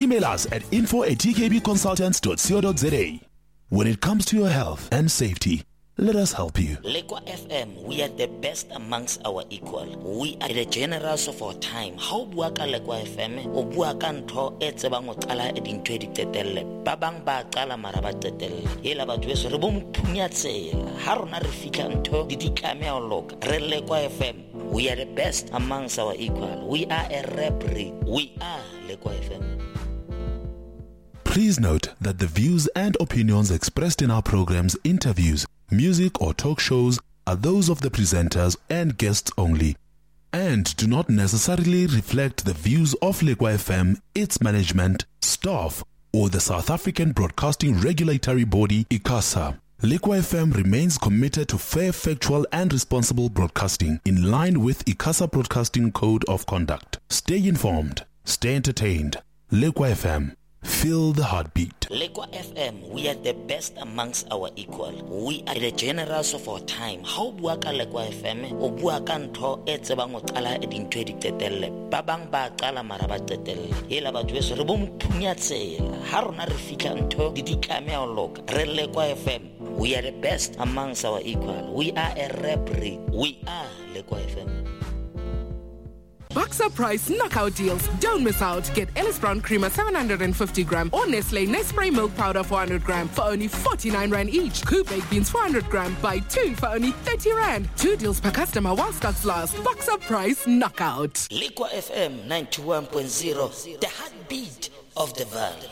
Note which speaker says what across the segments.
Speaker 1: Email us at info@tkbconsultants.co.za. When it comes to your health and safety, let us help you.
Speaker 2: Lekwa FM, we are the best amongst our equal. We are the generals of our time. How bua ka Lekwa FM? O bua ka ntho e tsebang o qala e dintho di tetelle. Ba bang ba qala mara ba tetelle. Hela batho beso re bo mphunya tsela. Ha rona re fitla ntho di tlameha o loka. Re Lekwa FM, we are the best amongst our equal. We are a rap breed. We are Lekwa FM.
Speaker 1: Please note that the views and opinions expressed in our programs, interviews, music or talk shows are those of the presenters and guests only, and do not necessarily reflect the views of Lekwa FM, its management, staff, or the South African Broadcasting Regulatory Body, ICASA. Lekwa FM remains committed to fair, factual and responsible broadcasting in line with ICASA Broadcasting Code of Conduct. Stay informed, stay entertained. Lekwa FM. Feel the heartbeat.
Speaker 2: Lekwa FM, we are the best amongst our equal. We are the generals of our time. How bua ka Lekwa FM? O bua ka ntho e tsebang o qala e dintho di tetelle. Ba bang ba qala mara ba tetelle. Hela batho beso re bo mphunya tsela. Ha rona re fitla ntho di tlameha o loka. Re Lekwa FM, we are the best amongst our equal. We are a rap breed. We are Lekwa FM.
Speaker 3: Boxer Price knockout deals. Don't miss out. Get Ellis Brown Creamer 750 gram or Nestle Nespray Milk Powder 400 gram for only 49 Rand each. Coop Baked Beans 400 gram. Buy 2 for only 30 Rand. 2 deals per customer while stocks last. Boxer Price knockout.
Speaker 2: Lekwa FM 91.0, the heartbeat of the valley.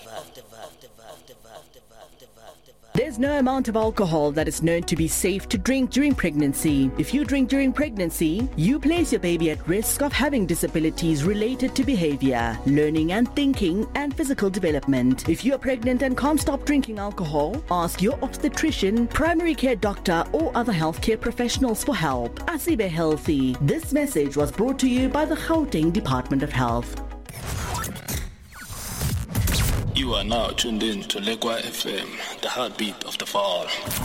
Speaker 4: There's no amount of alcohol that is known to be safe to drink during pregnancy. If you drink during pregnancy, you place your baby at risk of having disabilities related to behavior, learning and thinking, and physical development. If you are pregnant and can't stop drinking alcohol, ask your obstetrician, primary care doctor, or other healthcare professionals for help. Asibe Healthy. This message was brought to you by the Gauteng Department of Health.
Speaker 5: You are now tuned in to Lekwa FM, the heartbeat of the fall.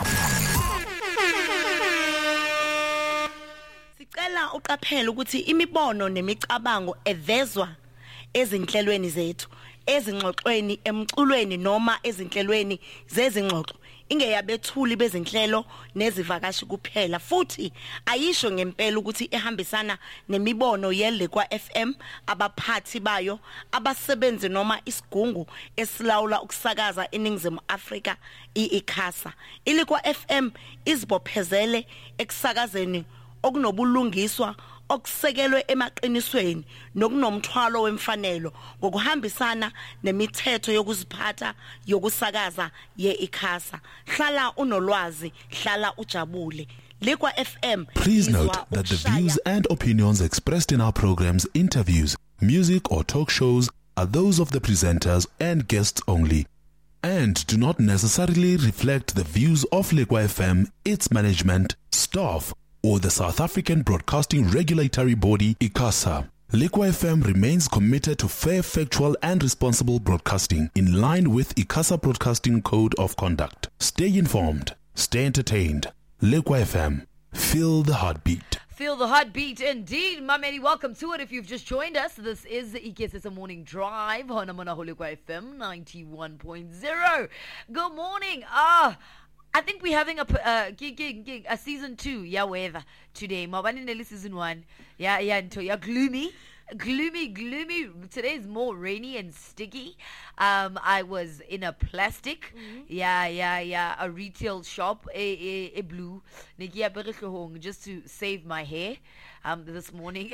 Speaker 6: Sicela uqaphele ukuthi imibono nemicabango evezwa ezinhlelweni zethu, ezingxoxweni, emculweni noma ezinhlelweni zezingxoxo ingeyabethuli bezinhlelo nezivakashi kuphela, futhi ayisho ngempela ukuthi ehambisana nemibono yeLekwa FM, abaphathi bayo, abasebenzi noma isigungu esilawula ukusakaza eNingizimu Afrika iICASA. iLekwa FM izibophezele ekusakazeni okunobulungiswa okusekelwe emaqinisweni nokunomthwalo wemfanelo ngokuhambisana nemithetho yokuziphatha yokusakaza yeICASA. Hlala unolwazi, hlala ujabule. Lekwa FM.
Speaker 1: Please note that the views and opinions expressed in our programs, interviews, music or talk shows are those of the presenters and guests only, and do not necessarily reflect the views of Lekwa FM, its management, staff, or the South African Broadcasting Regulatory Body, ICASA. Lekwa FM remains committed to fair, factual and responsible broadcasting in line with ICASA Broadcasting Code of Conduct. Stay informed, stay entertained. Lekwa FM, feel the heartbeat.
Speaker 7: Feel the heartbeat indeed, Mamedi. Welcome to it. If you've just joined us, this is the EKSS Morning Drive on Lekwa FM 91.0. Good morning. I think we're having a season 2, weather today. Mabanineli season 1, gloomy. Today is more rainy and sticky. I was in a plastic, a retail shop, a blue, just to save my hair. This morning,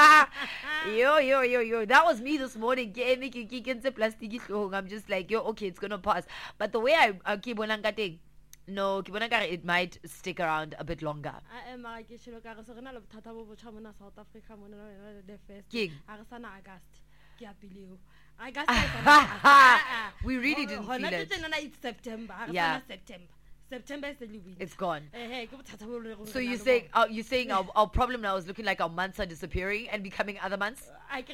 Speaker 7: that was me this morning. I'm just like, okay, it's gonna pass. But the way I keep on getting. No, it might stick around a bit longer. King. We really didn't feel it.
Speaker 6: It's September.
Speaker 7: Yeah.
Speaker 6: September is the new week.
Speaker 7: It's gone. So you're saying our problem now is looking like our months are disappearing and becoming other months?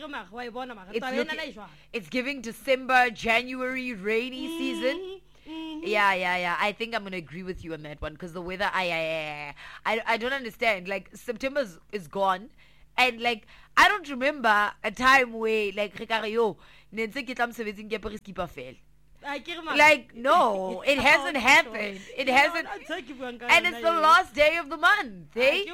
Speaker 7: It's giving December, January, rainy season. Yeah. I think I'm gonna agree with you on that one because the weather, I don't understand. Like September is gone, and like I don't remember a time where like Nentse ke tla mosebetsing ke apere skipa fela.
Speaker 6: Like,
Speaker 7: Like, no, it hasn't happened. It hasn't. And it's the last day of the month, eh?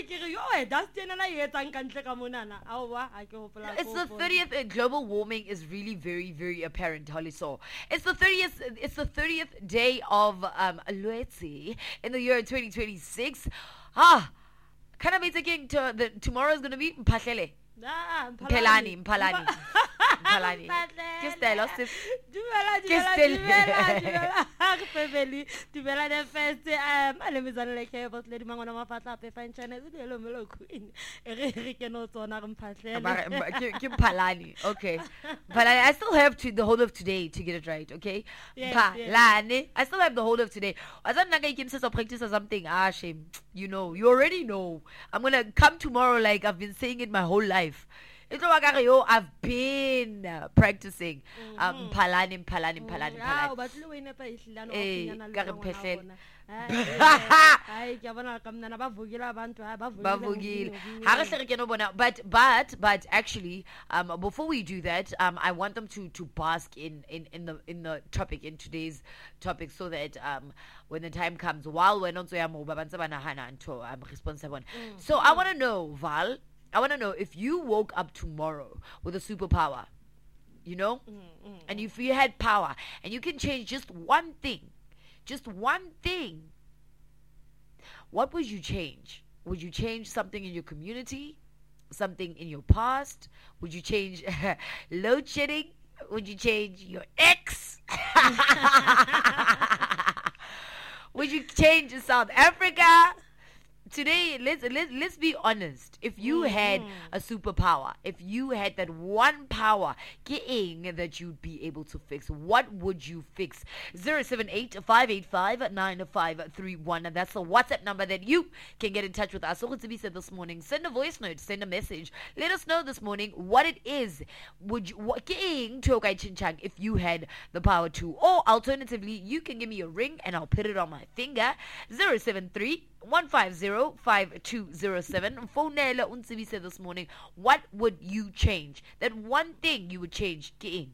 Speaker 7: It's the 30th. Global warming is really very, very apparent, Holiso. It's the 30th day of Lwetse in the year 2026. Kind of means again tomorrow is going to be Mphahlele. Mphalani. Ke stelo se
Speaker 6: family dumela the first alemizana like but lady mangona mafatla pe fine channel le lo queen re ke no tsona re mphahlele
Speaker 7: ke Mphalani. Okay, Mphalani, I still have the whole of today to get it right. Okay, Mphalani, I still have the whole of today. I don't know if you practice or something. Shame. You know, you already know. I'm gonna come tomorrow like I've been saying it my whole life. It's like I've been practicing Mphalani. But actually, before we do that, I want them to bask in the topic, in today's topic, so that when the time comes, while we're not so responsible. So I want to know, Val. I want to know if you woke up tomorrow with a superpower, you know, and if you had power and you can change just one thing, what would you change? Would you change something in your community, something in your past? Would you change load shedding? Would you change your ex? Would you change South Africa? Today, let's be honest. If you had a superpower, if you had that one power that you'd be able to fix, what would you fix? 078-585-9531. That's the WhatsApp number that you can get in touch with us. So to be said this morning, send a voice note, send a message. Let us know this morning what it is. Would you if you had the power to, or alternatively, you can give me a ring and I'll put it on my finger. 073-150-5207. Phone Nela Unsibise this morning. What would you change? That one thing you would change. The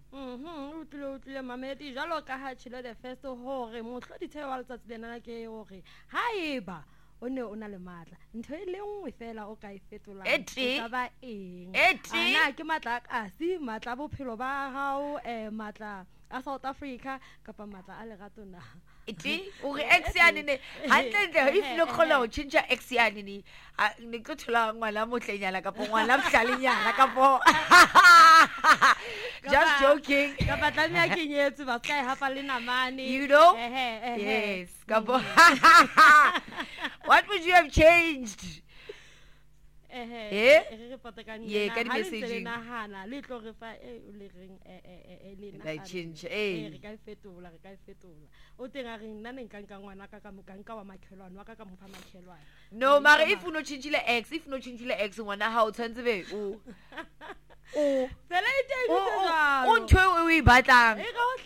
Speaker 6: first hore motho di thewa letsatsi lena ke hore haeba o ne o na le matla ntho e le nngwe fela o ka e fetola ka ba eng ana ke matla a si matla bophelo ba hao matla a South Africa kapa matla a lerato na
Speaker 7: iti o re exiane ne hantle if no khola o change exiane ne ke thola ngwana motlenyana kapa ngwana mhlalinyana kapa just joking
Speaker 6: kapa tlamya ke nyetse ba ska hafa le namane,
Speaker 7: you know. Yes kapa what would you have changed? No, mara if you no change ex, ngwana ha o tshwantse be o ntwe o e batlang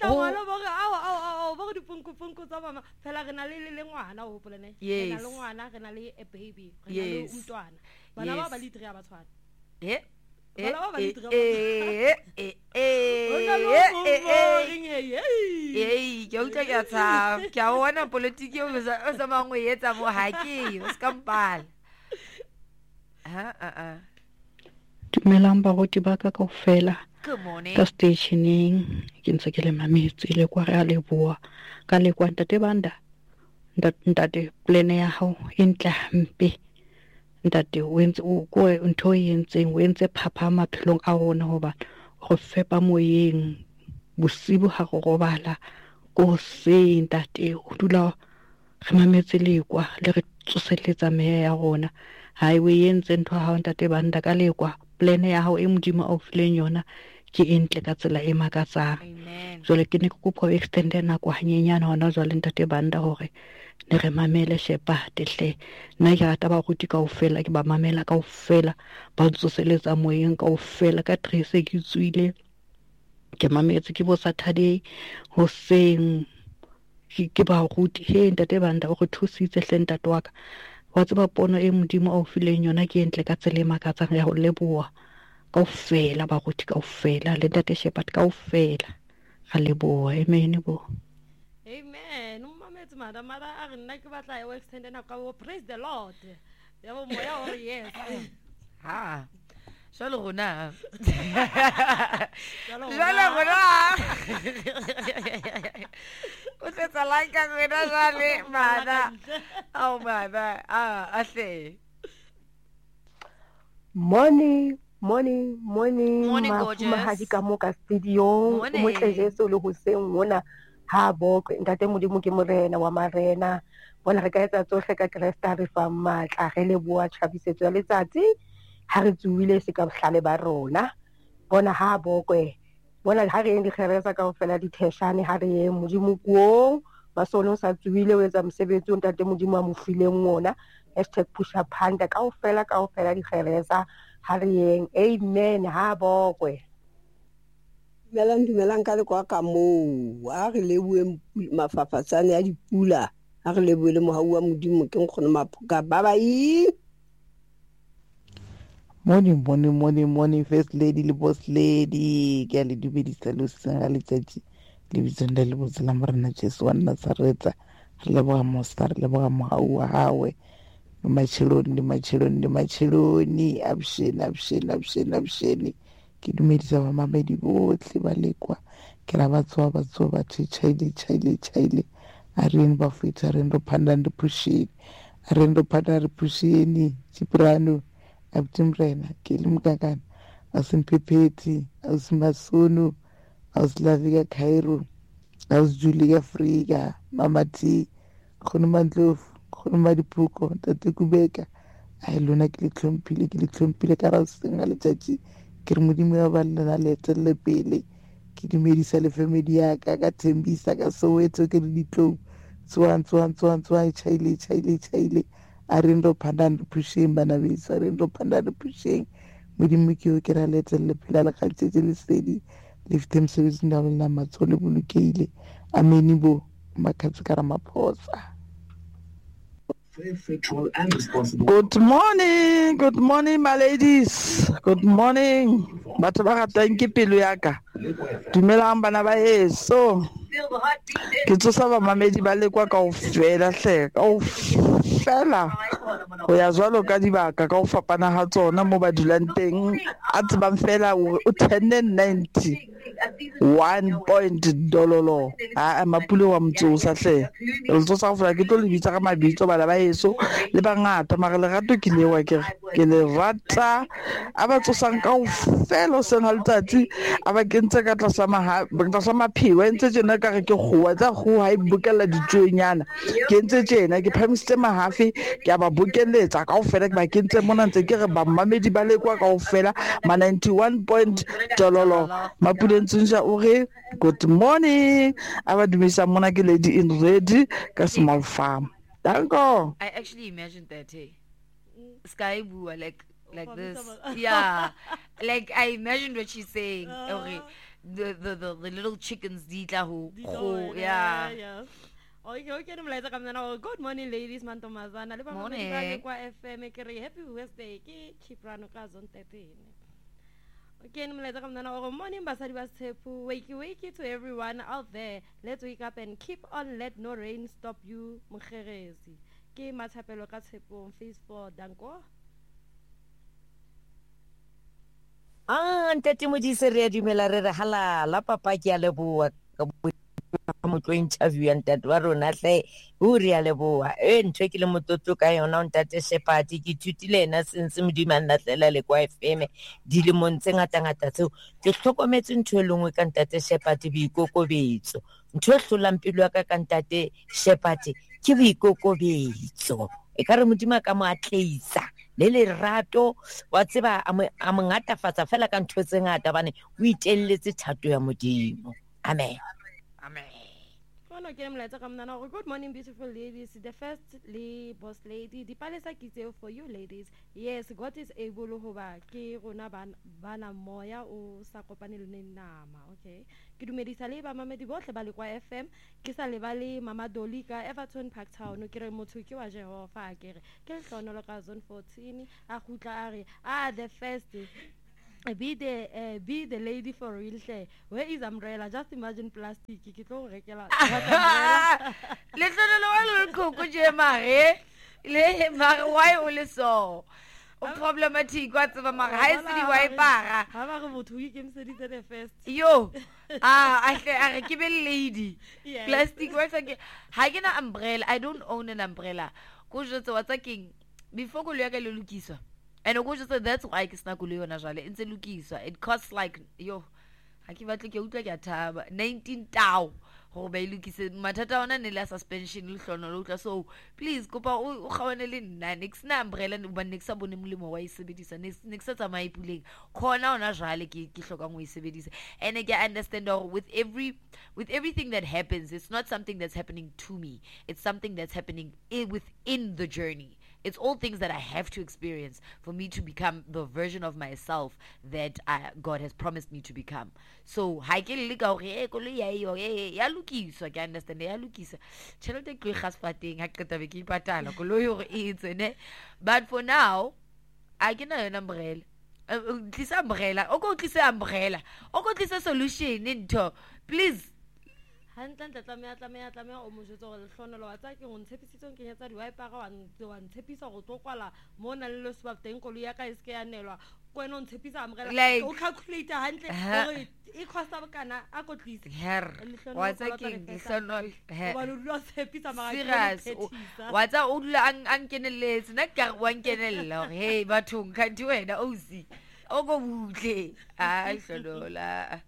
Speaker 8: Dumelang baruti ba ka kaofela.
Speaker 7: Good morning.
Speaker 8: Ka stationeng ke ntse ke le mametse le kwa re a leboa ka le kwa ntate banda ntate plan ya hao e ntle hampe ntate o entse o go ntho e entseng o entse phapha maphelong a rona hoba go fepa moyeng bosibu ha go robala go se ntate o dula re mametse le kwa le re tsoseletsa meya ya rona highway entse ntho ha ntate banda ka le kwa plan ya hao e modimo a o fileng yona ke entle ka tsela e makatsang. Jole ke ne ke kopa extend na kwa hanyenyana hona jole ntate banda hore ne re mamele shepate hle na ya taba go tika ofela ke ba mamela ka ofela ba tsoseletsa moyeng ka ofela ka trace ke tswile ke mametse ke bo Saturday hoseng ke ba ruti he ntate banda o go thusitse hle ntate wa ka wa tseba pono e modimo a o fileng yona ke entle ka tsela e makatsang ya go leboa kaofela ba go kaofela le ntate Shepherd kaofela ga leboa amen bo
Speaker 6: Amen. Umametse madam mara a re nna ke batla o extend na ka o praise the Lord. Ya bo moya o re yes.
Speaker 7: Ha. Jalo gona.
Speaker 6: Jalo
Speaker 7: gona. O tsetsa like ka wena jale mana. Oh mana. Ahle.
Speaker 9: Morning,
Speaker 7: gorgeous.
Speaker 9: mahadi ka mo ka studio
Speaker 7: Morning.
Speaker 9: mo tlejeso le hoseng mona ha boko ntate modimo ke morena wa marena bona re ka etsa tsohle ka Krista re fa matla re le bua tšhabisetso ya letsatsi ha re tsuwile se ka bohlale ba rona bona ha boko bona ha re di kgeresa ka ofela di theshane ha re ye modimo kuong ba sono sa tsuwile o etsa mosebetsi ntate modimo a mo fileng ona #pusha phanda ka ofela di kgeresa ha re yeng amen ha boko
Speaker 10: Dumelang ka le kwa ka moo a re lebue mafafatsane ya dipula a re lebue le mohau wa modimo ke nkgone maphoka babai
Speaker 11: Morning, first lady le boss lady ke a le dumedisa le seng ga letsatsi le bitsong le botse la morena Jesu wa Nazaretha re leboga mosta re leboga mohau wa hawe le macheloni absheni ke dumedisa bamamedi botlhe ba lekwa ke ra ba tsoa ba chaile a reng ba feta re ndo phanda ndi pusheni Chiprano Abdimrena ke le mkakana asimphepethi asimasunu asilavika Cairo asijulika Afrika Mama T khonuma Ndlovu khonuma Diphuko tate Kubeka a lona ke le tlhompile ka ra senga letsatsi ke re modimo ya ba lena le tselle pele ke dumedisa le family ya ka Thembisa ka Soweto ke re ditlou tswan chaile a re ndo phanda ndi pushing bana beso a re ndo phanda ndi pushing modimo ke o ke ra le tselle pele le kgatsetse le sedi lifte msebetsi ndalo na matsole bolokeile ameni bo makhatsi ka ra maphosa.
Speaker 12: Good morning, my ladies. Good morning. Batho ba ratang ke pelo ya ka. Dumelang bana ba heso. Ke tsosa ba mamedi ba lekwa kaofela hle. Kaofela. Ho ya jwalo ka dibaka ka ho fapana ha tsona mo ba dulang teng. A tsebang fela o 1090. 1 point dololo a mapule wa mtsosa hle re tsosa go fela ke tlo le bitsa ka mabitso bana ba heso le bangata mara le rato ke lewa ke le rata a ba tsosang ka ofela seng ha letsatsi a ba kentse ka tlasa mapheo entse tsena ka re ke kgowa tsa go ha ibukela ditsuenyana ke entse tsena ke phamisitse mahafi ke a ba bokeletsa ka ofela ke ba kentse mona ntse ke re ba mamedi ba lekwa ka ofela ma 91 point dololo mapule ntsinja o re good morning aba dumisa mona ke lady in ready ka small farm danko
Speaker 7: I actually imagined that Sky Bua like this yeah like I imagined what she's saying okay the little chickens ditla ho yeah
Speaker 6: Okay, nomlaetsa ka mna good morning ladies mantomazana le ba mo ba kwa FM ke re happy Wednesday ke Chiprano ka zone 13. Okay, nomlaetsa ka mna go morning basadi ba Tshepu wakey to everyone out there. Let's wake up and keep on, let no rain stop you Mokgeresi. Ke mathapelo ka Tshepu on face for danko.
Speaker 13: Ntate Modise re dumela re re halala papa ke a leboa ka mo tlo interview ntate wa rona hle o re a leboa ntwe ke le mototso ka yona ntate Shepherd ke thutile ena sense modimo nna tlela le kwa FM di le montse ngata tseo ke hlokometse ntwe lengwe ka ntate Shepherd boikokobetso ntwe hlolang pelo ya ka ntate Shepherd ke boikokobetso e ka re modimo ka mo atleisa le lerato wa tseba a mo ngatafatsa fela ka ntwe tse ngata bane o itelletse thato ya modimo amen.
Speaker 6: Good morning, beautiful ladies. The first boss lady, the palace kitse for you ladies. Yes, God is able to ba ke rona bana moya o sa kopane le nama, okay? Ke dumedisa le ba mamedi bohle ba le kwa FM, ke sa le ba le Mama Dolly ka Everton Park Town, ke re motho ke wa Jehova ke re ke hlonolo ka zone 14 a khutla a re the first Be the lady for real. Say, where is umbrella? Just imagine plastic. Ke tlo rekela umbrella.
Speaker 7: Let's not go mare. Le mare why only so? O problematic wa tseba mare ha e se di wiper.
Speaker 6: Ha ba re motho o ikemiseditse the first.
Speaker 7: Yo. I ke be lady.
Speaker 6: Yes.
Speaker 7: Plastic wa tsa ke ha ke na umbrella. I don't own an umbrella. Go jotse wa tsa keng before go le ka le lokiswa. And go jotse that's why ke sna go le yona jale ntse lokiswa. It costs like yo ha ke batle ke utlwa ke a thaba 19 tau. Go ba ilukise mathata ona ne la suspension le hlono lo tla so please kopa o gawane le nna next na umbrella ba next sa bone molemo wa isebedisa next sa tsamaya ipuleng khona ona jale ke hlokang o isebedisa and I understand with everything that happens it's not something that's happening to me, it's something that's happening within the journey. It's all things that I have to experience for me to become the version of myself that God has promised me to become. So, I can look out here, ya lukiswa, I understand, ya lukiswa. Chelete kwe khasfating, hakata beki patala, koloyo it's ne. But for now, I can have an umbrella. This umbrella, oko tlisa umbrella, oko tlisa solution into, please.
Speaker 6: Hantle tlameya o mo jwetsa gore lehlonolo wa tsa ke go ntshepisitsong ke nyetsa di-wiper wa ntshepisa go tlo kwala mo na le lo sebab teng kolo ya ka e se ke ya nelwa kwena o ntshepisa amogela o calculator hantle gore e costa bokana a ko tlisa
Speaker 7: wa tsa keng lehlonolo
Speaker 6: ba lo dula tshepisa
Speaker 7: serious wa tsa o dula ang keneletse nna ka wa nkenella gore hey bathong kanti wena o si o go butle a lehlonolo.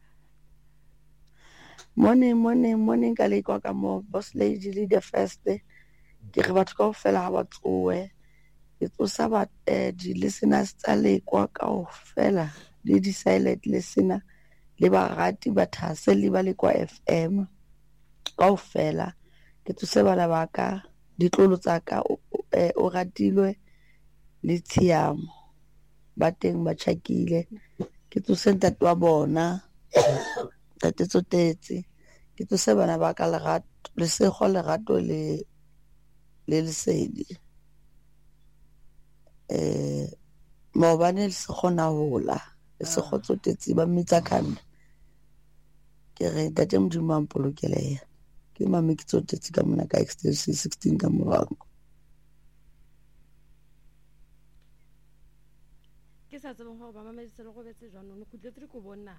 Speaker 12: Morning ka le kwa ka mo boss lady le the first ke re batho ka ofela ha ba tsoe ke tsosa ba di listeners tsa le kwa ka ofela le di silent listener le ba rati ba thase le ba le kwa FM ka ofela ke tsose bana ba ka ditlolo tsa ka o ratilwe le Tshiamo ba teng ba tshakile ke tsose ntate wa bona tate tsotetse ke tsose bana ba ka lerato le sego lerato le lesedi maobane le se gona hola le se go tsotetse ba mmitsa khanda ke re tate modimo ampolokele ke mame ke tsotetse ka mona ka extension 16 ka morango
Speaker 6: ke sa tsebeng gore ba mameditse le go betse jwanong go tletse go bona.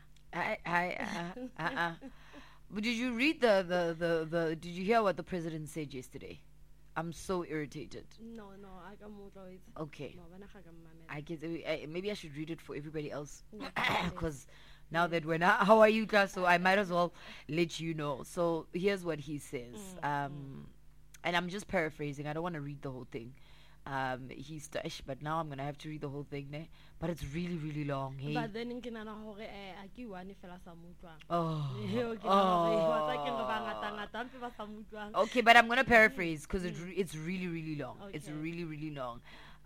Speaker 7: But did you read the did you hear what the president said yesterday? I'm so irritated.
Speaker 6: No, I got more.
Speaker 7: Okay. I guess maybe I should read it for everybody else because now that we're not, how are you, class? So I might as well let you know. So here's what he says, and I'm just paraphrasing. I don't want to read the whole thing. He's but now I'm gonna have to read the whole thing, ne? But it's really, really long. Hey.
Speaker 6: But then
Speaker 7: okay, but I'm gonna paraphrase because it's really, really long. Okay. It's really, really long.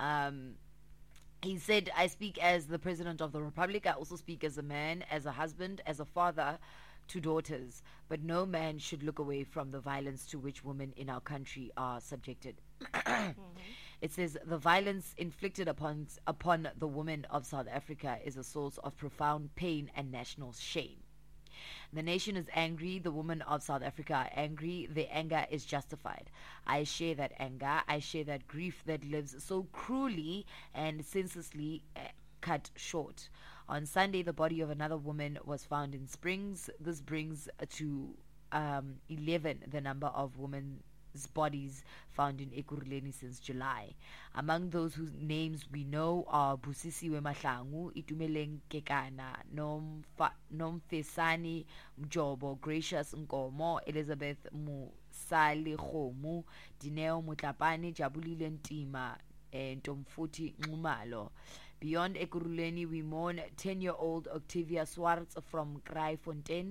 Speaker 7: He said, "I speak as the president of the republic. I also speak as a man, as a husband, as a father to daughters. But no man should look away from the violence to which women in our country are subjected." It says the violence inflicted upon the women of South Africa is a source of profound pain and national shame. The nation is angry. The women of South Africa are angry. Their anger is justified. I share that anger. I share that grief that lives so cruelly and senselessly cut short. On Sunday, the body of another woman was found in Springs. This brings to 11 the number of women's bodies found in Ekurhuleni since July. Among those whose names we know are Busisiwe Mahlangu, Itumeleng Kekana, Nomfesani Mjobo, Gracious Nkomo, Elizabeth Musali Khomu, Dineo Mutlapane, Jabulile Ntima, and Tomfuti Ngumalo. Beyond Ekurhuleni, we mourn 10-year-old Octavia Swartz from Kraaifontein,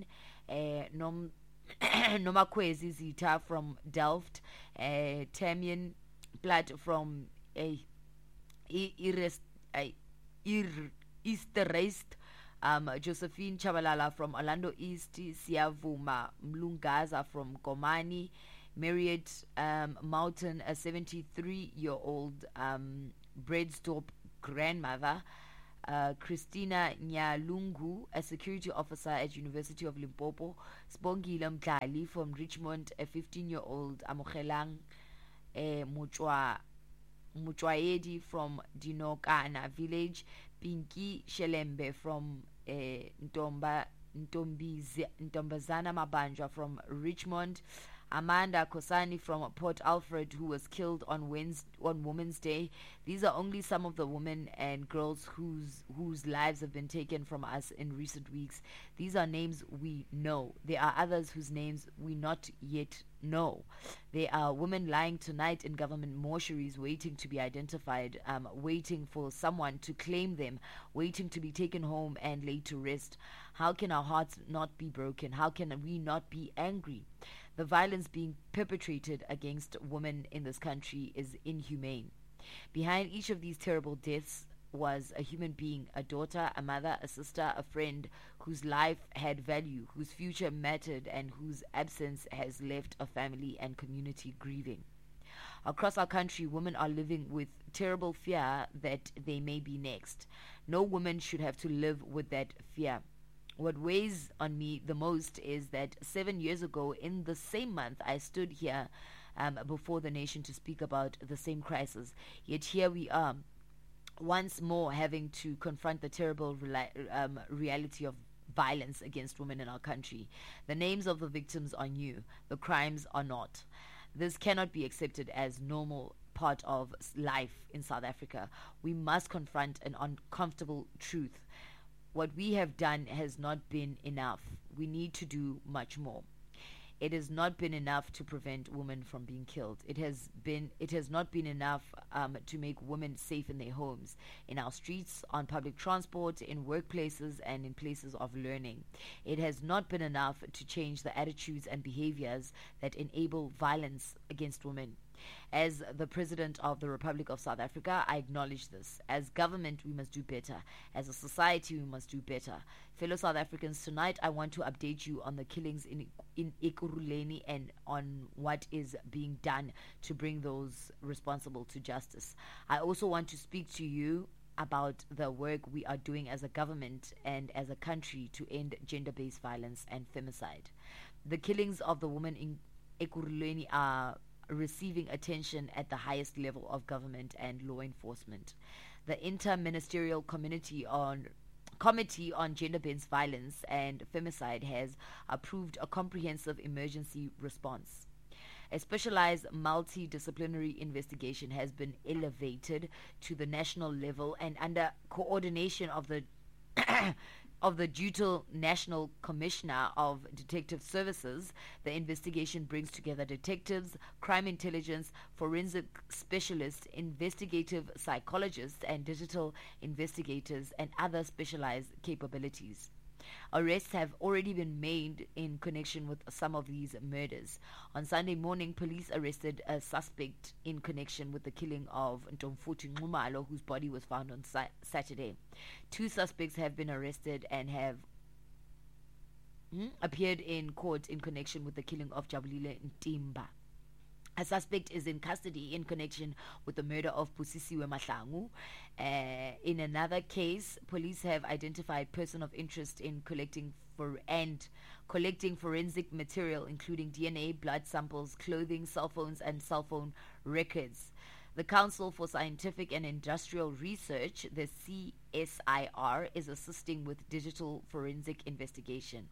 Speaker 7: Nomakwezi Zita from Delft, Tamian Platt from Easterreist, Josephine Chabalala from Orlando East, Siavuma Mlungaza from Komani, Marriott Mountain, a 73-year-old Bredstorp grandmother, Christina Nyalungu, a security officer at University of Limpopo, Sbongile Mdlali from Richmond, a 15-year-old, Amogelang Muchwaedi from Dinokana village, Pinky Shelembe from Ntombazana Mabanjwa from Richmond, Amanda Kosani from Port Alfred, who was killed on Women's Day. These are only some of the women and girls whose lives have been taken from us in recent weeks. These are names we know. There are others whose names we not yet know. There are women lying tonight in government mortuaries waiting to be identified, waiting for someone to claim them, waiting to be taken home and laid to rest. How can our hearts not be broken? How can we not be angry? The violence being perpetrated against women in this country is inhumane. Behind each of these terrible deaths was a human being, a daughter, a mother, a sister, a friend, whose life had value, whose future mattered, and whose absence has left a family and community grieving. Across our country, women are living with terrible fear that they may be next. No woman should have to live with that fear. What weighs on me the most is that 7 years ago, in the same month, I stood here before the nation to speak about the same crisis. Yet here we are, once more having to confront the terrible reality of violence against women in our country. The names of the victims are new. The crimes are not. This cannot be accepted as normal part of life in South Africa. We must confront an uncomfortable truth. What we have done has not been enough. We need to do much more. It has not been enough to prevent women from being killed. It has not been enough to make women safe in their homes, in our streets, on public transport, in workplaces, and in places of learning. It has not been enough to change the attitudes and behaviors that enable violence against women. As the President of the Republic of South Africa, I acknowledge this. As government, we must do better. As a society, we must do better. Fellow South Africans, tonight I want to update you on the killings in Ekurhuleni and on what is being done to bring those responsible to justice. I also want to speak to you about the work we are doing as a government and as a country to end gender-based violence and femicide. The killings of the women in Ekurhuleni are receiving attention at the highest level of government and law enforcement. The Inter-Ministerial Committee on Gender-Based Violence and Femicide has approved a comprehensive emergency response. A specialized multidisciplinary investigation has been elevated to the national level, and under coordination of the Dual National Commissioner of Detective Services, the investigation brings together detectives, crime intelligence, forensic specialists, investigative psychologists, and digital investigators, and other specialized capabilities. Arrests have already been made in connection with some of these murders. On Sunday morning, police arrested a suspect in connection with the killing of Ntomfuthi Nxumalo, whose body was found on Saturday. 2 suspects have been arrested and have appeared in court in connection with the killing of Jabulile Ntimba. A suspect is in custody in connection with the murder of Pusisiwe Mahlangu. In another case, police have identified person of interest in collecting forensic material, including DNA, blood samples, clothing, cell phones, and cell phone records. The Council for Scientific and Industrial Research, the CSIR, is assisting with digital forensic investigation.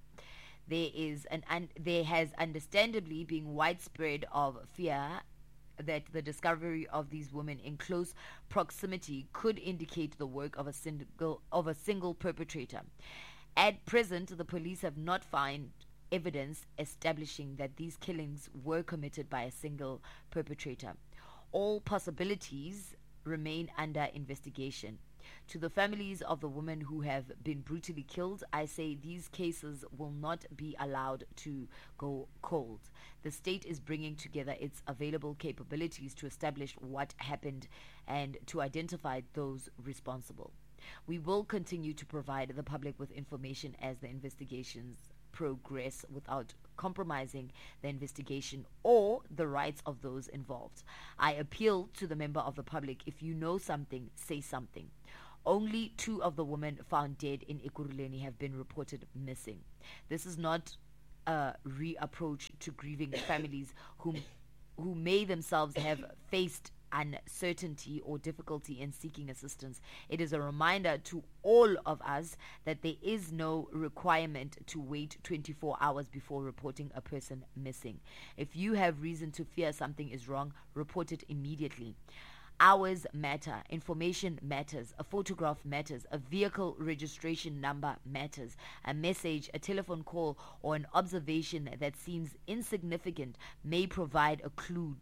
Speaker 7: There has understandably been widespread of fear that the discovery of these women in close proximity could indicate the work of a single perpetrator. At present, the police have not found evidence establishing that these killings were committed by a single perpetrator. All possibilities remain under investigation. To the families of the women who have been brutally killed, I say these cases will not be allowed to go cold. The state is bringing together its available capabilities to establish what happened and to identify those responsible. We will continue to provide the public with information as the investigations progress without compromising the investigation or the rights of those involved. I appeal to the member of the public: if you know something, say something. Only 2 of the women found dead in Ekurhuleni have been reported missing. This is not a reapproach to grieving families who may themselves have faced uncertainty or difficulty in seeking assistance. It is a reminder to all of us that there is no requirement to wait 24 hours before reporting a person missing. If you have reason to fear something is wrong, report it immediately. Hours matter, information matters, a photograph matters, a vehicle registration number matters, a message, a telephone call, or an observation that seems insignificant may provide a clue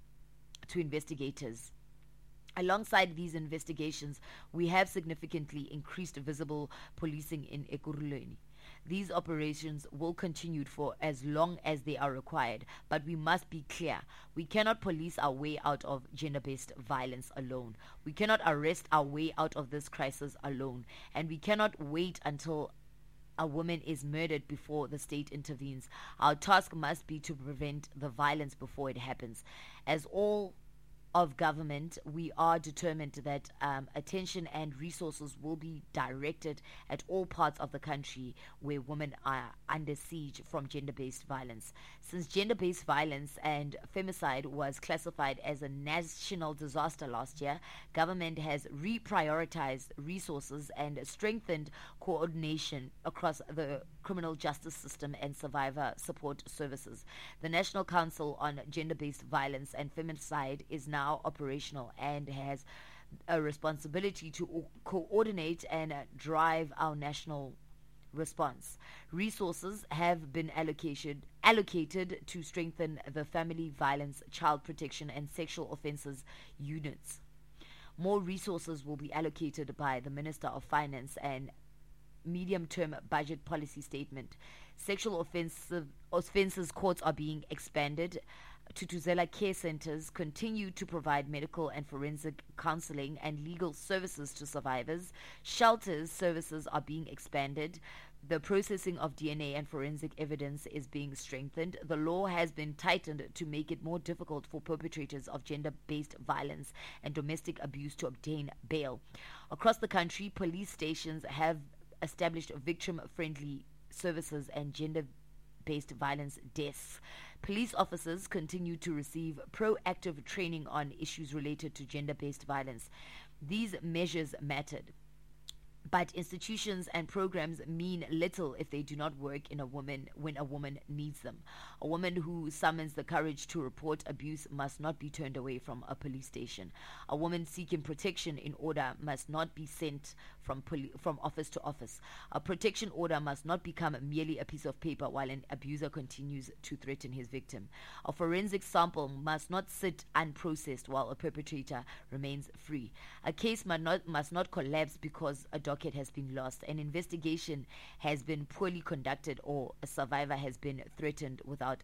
Speaker 7: to investigators. Alongside these investigations, we have significantly increased visible policing in Ekurhuleni. These operations will continue for as long as they are required, but we must be clear. We cannot police our way out of gender-based violence alone. We cannot arrest our way out of this crisis alone, and we cannot wait until a woman is murdered before the state intervenes. Our task must be to prevent the violence before it happens. As all of government, we are determined that attention and resources will be directed at all parts of the country where women are under siege from gender-based violence. Since gender-based violence and femicide was classified as a national disaster last year, government has reprioritized resources and strengthened coordination across the criminal justice system and survivor support services. The National Council on Gender-Based Violence and Femicide is now operational and has a responsibility to coordinate and drive our national response. Resources have been allocated to strengthen the family violence, child protection, and sexual offences units. More resources will be allocated by the Minister of Finance and medium-term budget policy statement. Sexual offences courts are being expanded. Tutuzela care centers continue to provide medical and forensic counseling and legal services to survivors. Shelters services are being expanded. The processing of DNA and forensic evidence is being strengthened. The law has been tightened to make it more difficult for perpetrators of gender-based violence and domestic abuse to obtain bail. Across the country, police stations have established victim-friendly services and gender-based violence desks. Police officers continue to receive proactive training on issues related to gender-based violence. These measures mattered, but institutions and programs mean little if they do not work when a woman needs them. A woman who summons the courage to report abuse must not be turned away from a police station. A woman seeking protection in order must not be sent from office to office. A protection order must not become merely a piece of paper while an abuser continues to threaten his victim. A forensic sample must not sit unprocessed while a perpetrator remains free. A case must not collapse because a docket has been lost, an investigation has been poorly conducted, or a survivor has been treated without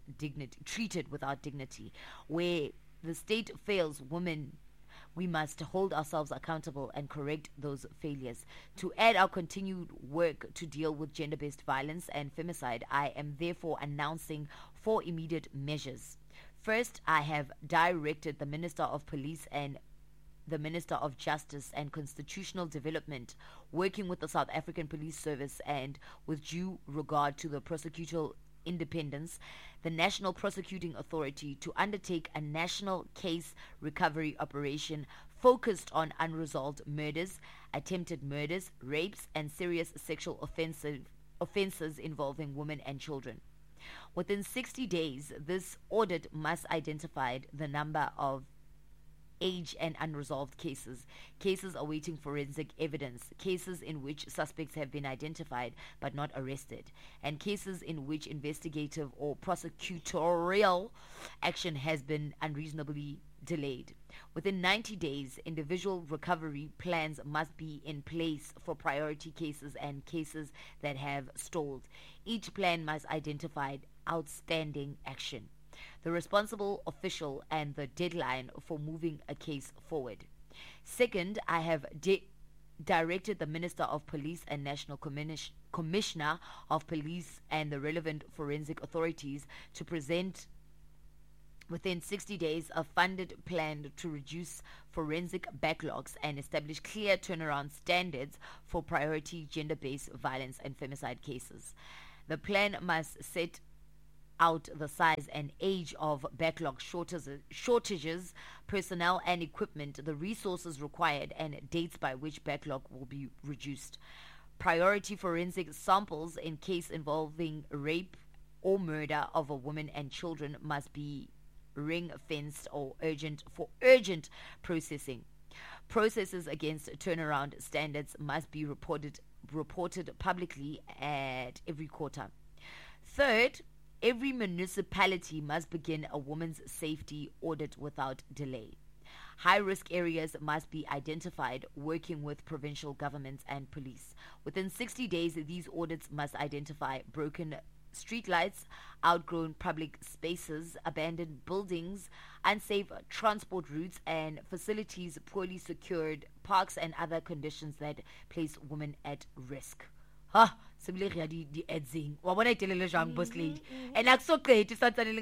Speaker 7: dignity. Where the state fails women, we must hold ourselves accountable and correct those failures. To add our continued work to deal with gender-based violence and femicide, I am therefore announcing 4 immediate measures. First, I have directed the Minister of Police and the Minister of Justice and Constitutional Development, working with the South African Police Service and with due regard to the prosecutorial independence, the National Prosecuting Authority, to undertake a national case recovery operation focused on unresolved murders, attempted murders, rapes, and serious sexual offenses involving women and children. Within 60 days, this audit must identify the number of age and unresolved cases awaiting forensic evidence, cases in which suspects have been identified but not arrested, and cases in which investigative or prosecutorial action has been unreasonably delayed. Within 90 days, individual recovery plans must be in place for priority cases and cases that have stalled. Each plan must identify outstanding action, the responsible official, and the deadline for moving a case forward. Second, I have directed the Minister of Police and National Commissioner of Police and the relevant forensic authorities to present within 60 days, a funded plan to reduce forensic backlogs and establish clear turnaround standards for priority gender-based violence and femicide cases. The plan must set out the size and age of backlog shortages, personnel and equipment, the resources required, and dates by which backlog will be reduced. Priority forensic samples in case involving rape or murder of a woman and children must be ring-fenced or urgent processing. Processes against turnaround standards must be reported publicly at every quarter. Third, every municipality must begin a women's safety audit without delay. High-risk areas must be identified, working with provincial governments and police. Within 60 days, these audits must identify broken streetlights, outgrown public spaces, abandoned buildings, unsafe transport routes, and facilities poorly secured, parks and other conditions that place women at risk. Ha! Sebile re ya di edzing. Wa bona itelele jang boss lady. And akso qete sa tsaneleng